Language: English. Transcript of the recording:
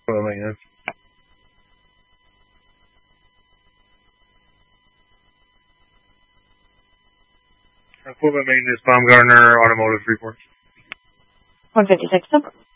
maintenance. Equipment maintenance, Baumgartner Automotive Freeport. 156 number.